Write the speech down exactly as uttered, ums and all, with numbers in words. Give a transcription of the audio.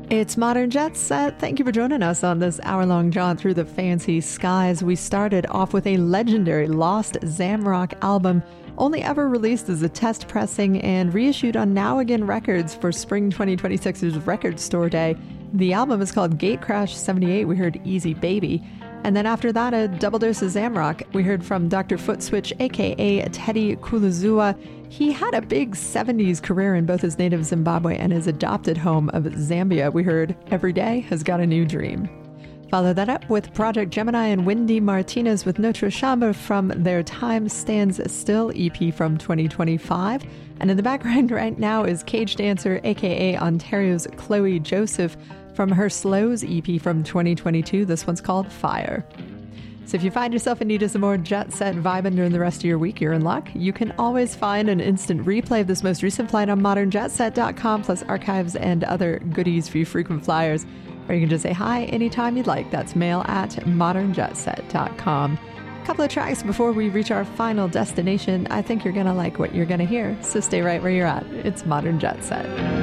It's Modern Jet Set. Thank you for joining us on this hour-long jaunt through the fancy skies. We started off with a legendary Lost Zamrock album, only ever released as a test pressing and reissued on Now Again Records for Spring twenty twenty-six's Record Store Day. The album is called Gatecrash seventy-eight. We heard Easy Baby. And then after that, a double dose of Zamrock. We heard from Doctor Footswitch, a k a. Teddy Kulazua. He had a big seventies career in both his native Zimbabwe and his adopted home of Zambia. We heard Every Day Has Got a New Dream. Follow that up with Project Gemini and Wendy Martinez with Notre Chambre from their Time Stands Still E P from twenty twenty-five. And in the background right now is Cage Dancer, a k a. Ontario's Chloe Joseph, from her Slows E P from twenty twenty-two. This one's called Fire. So if you find yourself in need of some more jet set vibing during the rest of your week, you're in luck. You can always find an instant replay of this most recent flight on modern jet set dot com, plus archives and other goodies for you frequent flyers. Or you can just say hi anytime you'd like. That's mail at modern jet set dot com. A couple of tracks before we reach our final destination. I think you're going to like what you're going to hear, so stay right where you're at. It's Modern Jet Set.